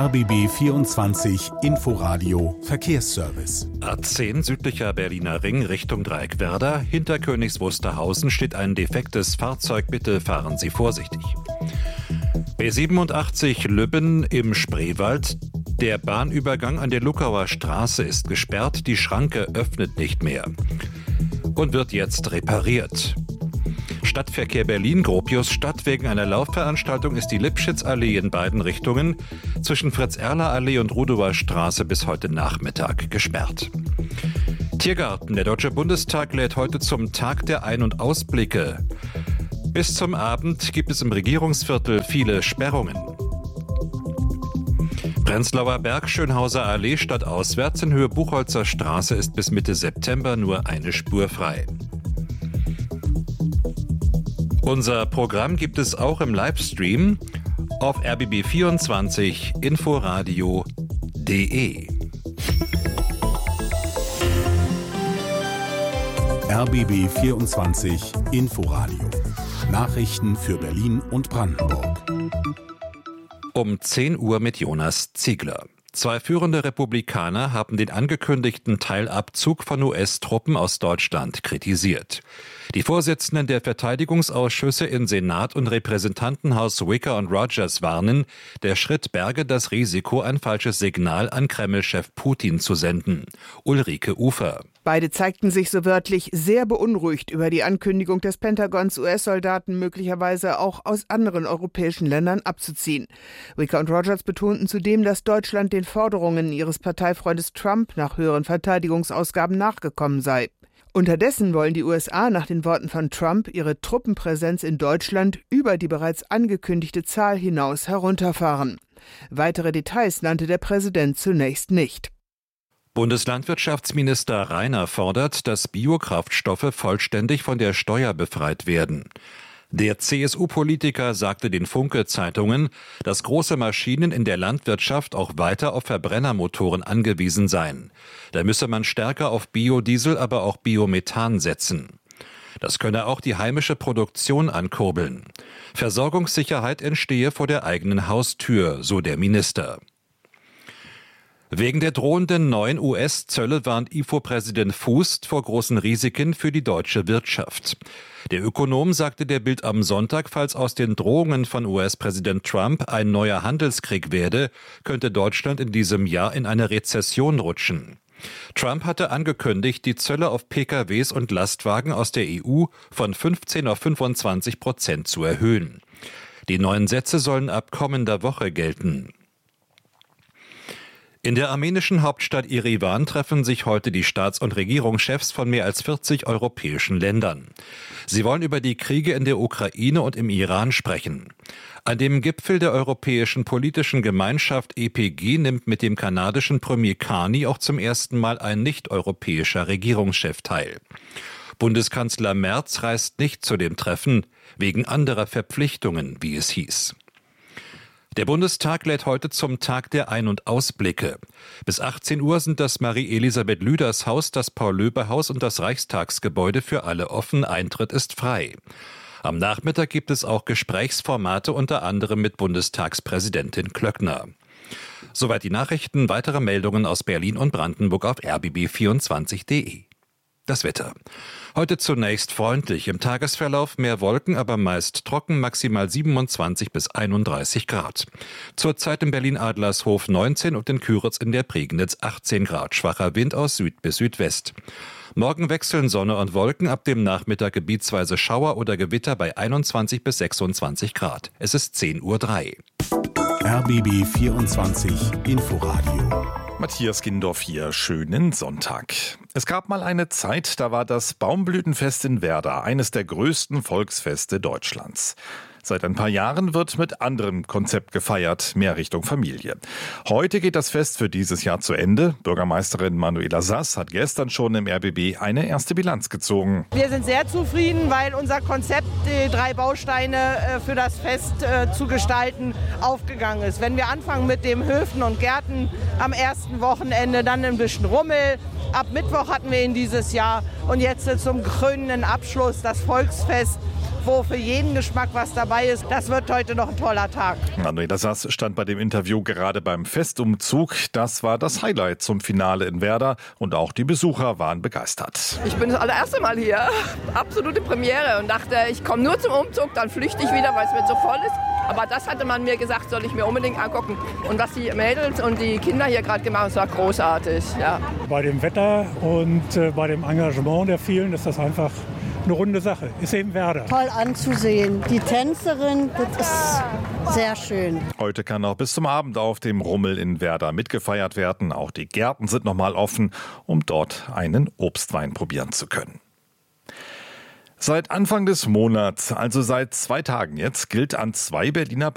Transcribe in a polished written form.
RBB 24 Inforadio Verkehrsservice. A10 südlicher Berliner Ring Richtung Dreieckwerder. Hinter Königs Wusterhausen steht ein defektes Fahrzeug. Bitte fahren Sie vorsichtig. B87 Lübben im Spreewald. Der Bahnübergang an der Luckauer Straße ist gesperrt. Die Schranke öffnet nicht mehr und wird jetzt repariert. Stadtverkehr Berlin-Gropiusstadt. Wegen einer Laufveranstaltung ist die Lipschitzallee in beiden Richtungen zwischen Fritz-Erler-Allee und Rudower Straße bis heute Nachmittag gesperrt. Tiergarten. Der Deutsche Bundestag lädt heute zum Tag der Ein- und Ausblicke. Bis zum Abend gibt es im Regierungsviertel viele Sperrungen. Prenzlauer Berg, Schönhauser Allee stadtauswärts in Höhe Buchholzer Straße ist bis Mitte September nur eine Spur frei. Unser Programm gibt es auch im Livestream auf rbb24inforadio.de. RBB 24 Inforadio. Nachrichten für Berlin und Brandenburg. Um 10 Uhr mit Jonas Ziegler. 2 führende Republikaner haben den angekündigten Teilabzug von US-Truppen aus Deutschland kritisiert. Die Vorsitzenden der Verteidigungsausschüsse in Senat und Repräsentantenhaus Wicker und Rogers warnen, der Schritt berge das Risiko, ein falsches Signal an Kreml-Chef Putin zu senden. Ulrike Ufer. Beide zeigten sich so wörtlich sehr beunruhigt über die Ankündigung des Pentagons, US-Soldaten möglicherweise auch aus anderen europäischen Ländern abzuziehen. Wicker und Rogers betonten zudem, dass Deutschland den Forderungen ihres Parteifreundes Trump nach höheren Verteidigungsausgaben nachgekommen sei. Unterdessen wollen die USA nach den Worten von Trump ihre Truppenpräsenz in Deutschland über die bereits angekündigte Zahl hinaus herunterfahren. Weitere Details nannte der Präsident zunächst nicht. Bundeslandwirtschaftsminister Rainer fordert, dass Biokraftstoffe vollständig von der Steuer befreit werden. Der CSU-Politiker sagte den Funke-Zeitungen, dass große Maschinen in der Landwirtschaft auch weiter auf Verbrennermotoren angewiesen seien. Da müsse man stärker auf Biodiesel, aber auch Biomethan setzen. Das könne auch die heimische Produktion ankurbeln. Versorgungssicherheit entstehe vor der eigenen Haustür, so der Minister. Wegen der drohenden neuen US-Zölle warnt IFO-Präsident Fußt vor großen Risiken für die deutsche Wirtschaft. Der Ökonom sagte der Bild am Sonntag, falls aus den Drohungen von US-Präsident Trump ein neuer Handelskrieg werde, könnte Deutschland in diesem Jahr in eine Rezession rutschen. Trump hatte angekündigt, die Zölle auf PKWs und Lastwagen aus der EU von 15 auf 25% zu erhöhen. Die neuen Sätze sollen ab kommender Woche gelten. In der armenischen Hauptstadt Yerevan treffen sich heute die Staats- und Regierungschefs von mehr als 40 europäischen Ländern. Sie wollen über die Kriege in der Ukraine und im Iran sprechen. An dem Gipfel der Europäischen Politischen Gemeinschaft EPG nimmt mit dem kanadischen Premier Carney auch zum ersten Mal ein nicht-europäischer Regierungschef teil. Bundeskanzler Merz reist nicht zu dem Treffen, wegen anderer Verpflichtungen, wie es hieß. Der Bundestag lädt heute zum Tag der Ein- und Ausblicke. Bis 18 Uhr sind das Marie-Elisabeth-Lüders-Haus, das Paul-Löbe-Haus und das Reichstagsgebäude für alle offen. Eintritt ist frei. Am Nachmittag gibt es auch Gesprächsformate, unter anderem mit Bundestagspräsidentin Klöckner. Soweit die Nachrichten. Weitere Meldungen aus Berlin und Brandenburg auf rbb24.de. Das Wetter. Heute zunächst freundlich, im Tagesverlauf mehr Wolken, aber meist trocken, maximal 27 bis 31 Grad. Zurzeit in Berlin-Adlershof 19 und in Küritz in der Prignitz 18 Grad, schwacher Wind aus Süd bis Südwest. Morgen wechseln Sonne und Wolken, ab dem Nachmittag gebietsweise Schauer oder Gewitter bei 21 bis 26 Grad. Es ist 10:03 Uhr. RBB 24 Inforadio. Matthias Gindorf hier, schönen Sonntag. Es gab mal eine Zeit, da war das Baumblütenfest in Werder eines der größten Volksfeste Deutschlands. Seit ein paar Jahren wird mit anderem Konzept gefeiert, mehr Richtung Familie. Heute geht das Fest für dieses Jahr zu Ende. Bürgermeisterin Manuela Sass hat gestern schon im RBB eine erste Bilanz gezogen. Wir sind sehr zufrieden, weil unser Konzept, die 3 Bausteine für das Fest zu gestalten, aufgegangen ist. Wenn wir anfangen mit dem Höfen und Gärten am ersten Wochenende, dann ein bisschen Rummel. Ab Mittwoch hatten wir ihn dieses Jahr und jetzt zum krönenden Abschluss das Volksfest. wo für jeden Geschmack was dabei ist. Das wird heute noch ein toller Tag. Manuela Sass stand bei dem Interview gerade beim Festumzug. Das war das Highlight zum Finale in Werder und auch die Besucher waren begeistert. Ich bin das allererste Mal hier, absolute Premiere und dachte, ich komme nur zum Umzug, dann flüchte ich wieder, weil es mir so voll ist. Aber das hatte man mir gesagt, soll ich mir unbedingt angucken. Und was die Mädels und die Kinder hier gerade gemacht haben, das war großartig. Ja. Bei dem Wetter und bei dem Engagement der vielen ist das einfach eine runde Sache. Ist eben Werder. Toll anzusehen. Die Tänzerin, das ist sehr schön. Heute kann auch bis zum Abend auf dem Rummel in Werder mitgefeiert werden. Auch die Gärten sind nochmal offen, um dort einen Obstwein probieren zu können. Seit Anfang des Monats, also seit 2 Tagen jetzt, gilt an 2 Berliner